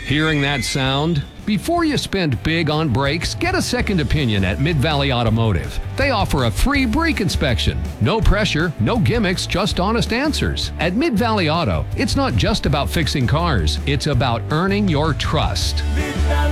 Hearing that sound? Before you spend big on brakes, get a second opinion at Mid-Valley Automotive. They offer a free brake inspection. No pressure, no gimmicks, just honest answers. At Mid-Valley Auto, it's not just about fixing cars, it's about earning your trust.